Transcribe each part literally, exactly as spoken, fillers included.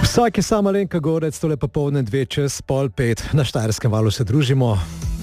Vsak je sama Lenka Gorec, tole popoldne dve čez pol pet, na Štajerskem valu se družimo.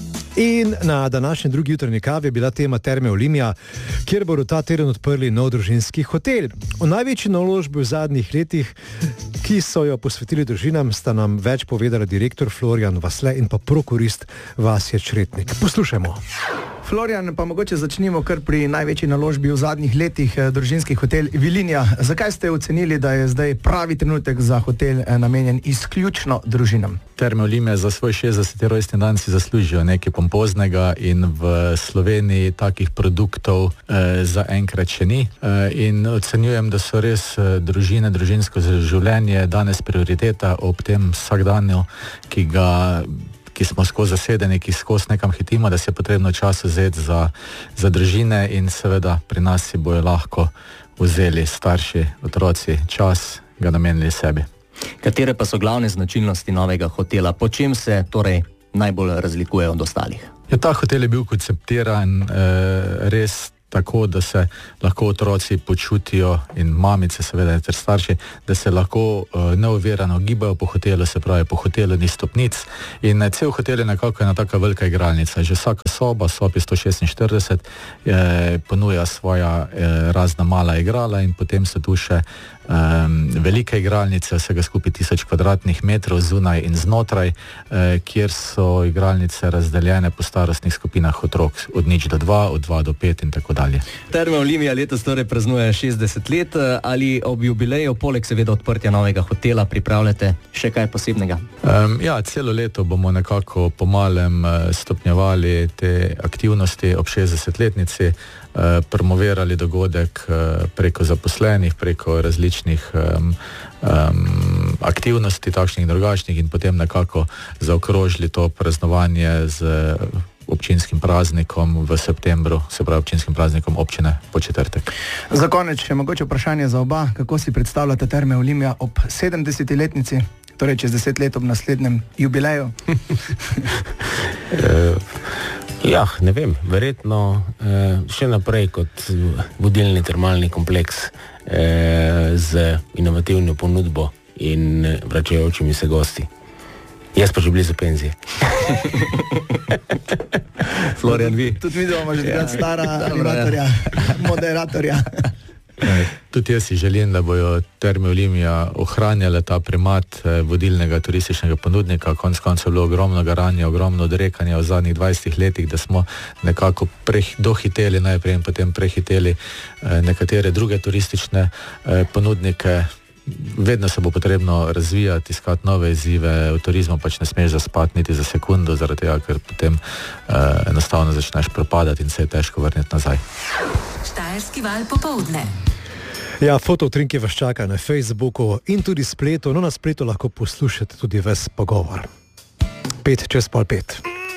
In na današnji drugi jutrni kavi je bila tema Terme Olimia, kjer bodo ta teden odprli nov družinski hotel. O največji naložbi v zadnjih letih, ki so jo posvetili družinam, sta nam več povedala direktor Florjan Vasle in pa prokurist Vasje Čretnik. Poslušajmo. Florjan, pa mogoče začnimo kar pri največji naložbi v zadnjih letih, družinski hotel Vilinja. Zakaj ste ocenili, da je zdaj pravi trenutek za hotel namenjen izključno družinam? Terme Olimia za svoj šestdeseti rojstni dan si zaslužijo nekaj pompoznega in v Sloveniji takih produktov eh, za enkrat še ni. Eh, in ocenjujem, da so res eh, družine, družinsko življenje danes prioriteta ob tem vsakdanju, ki ga ki smo skozi zasedeni, ki skozi nekam hitimo, da se je potrebno čas vzeti za, za družine in seveda pri nas si bojo lahko vzeli starši, otroci, čas ga namenili sebi. Katere pa so glavne značilnosti novega hotela? Po čem se torej najbolj razlikuje od ostalih? Ja, ta hotel je bil konceptiran eh, res tako, da se lahko otroci počutijo in mamice seveda ter starši, da se lahko uh, neovirano gibajo po hotelu, se pravi po hotelu ni stopnic in uh, cel hotel je nekako ena taka velika igralnica. Že vsaka soba, sobi sto šestinštirideset, eh, ponuja svoja eh, razna mala igrala in potem se tu še Um, velike igralnice, vsega skupaj tisoč kvadratnih metrov zunaj in znotraj, eh, kjer so igralnice razdeljene po starostnih skupinah otrok od nič do dva, od dva do pet in tako dalje. Terme Olimia letos torej praznuje šestdeset let, ali ob jubileju poleg seveda odprtja novega hotela pripravljate še kaj posebnega? Um, ja, celo leto bomo nekako pomalem stopnjevali te aktivnosti ob šestdesetletnici, uh, promovirali dogodek uh, preko zaposlenih, preko različnih Um, um, aktivnosti, takšnih in drugačnih in potem nekako zaokrožili to praznovanje z občinskim praznikom v septembru, se pravi občinskim praznikom občine Podčetrtek. Za konec še mogoče vprašanje za oba. Kako si predstavljate Terme Olimia ob sedemdeseti letnici, torej čez deset let ob naslednjem jubileju? Ja, ne vem, verjetno eh, še naprej kot vodilni termalni kompleks eh, z inovativno ponudbo in vračajočimi se gosti. Jaz pa že blizu penzije. Florjan, vi? Tudi vidimo, že ja, stara animatorja, moderatorja. Tudi jaz si želim, da bojo Terme Olimia ohranjale ta primat eh, vodilnega turističnega ponudnika. Konec koncev je bilo ogromno garanja, ogromno odrekanja v zadnjih dvajsetih letih, da smo nekako preh, dohiteli najprej in potem prehiteli eh, nekatere druge turistične eh, ponudnike. Vedno se bo potrebno razvijati, iskati nove izzive, v turizmu pač ne smeš zaspati niti za sekundo, zaradi tega, ker potem eh, enostavno začneš propadati in se je težko vrniti nazaj. Štajerski val popoldne. Ja, Fototrinki vas čaka na Facebooku in tudi spletu, no na spletu lahko poslušate tudi ves pogovor. Pet čez pol pet.